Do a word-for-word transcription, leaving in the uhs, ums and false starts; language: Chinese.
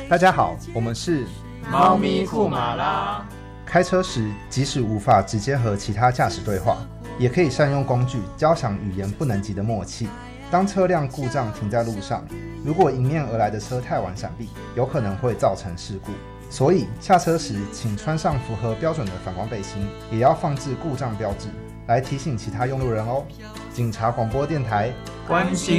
大家好，我们是猫咪库马拉。 开车时即使无法直接和其他驾驶对话，也可以善用工具交响语言不能及的默契。当车辆故障停在路上，如果迎面而来的车太晚闪避，有可能会造成事故。所以下车时请穿上符合标准的反光背心，也要放置故障标志，来提醒其他用路人哦。警察广播电台， 关心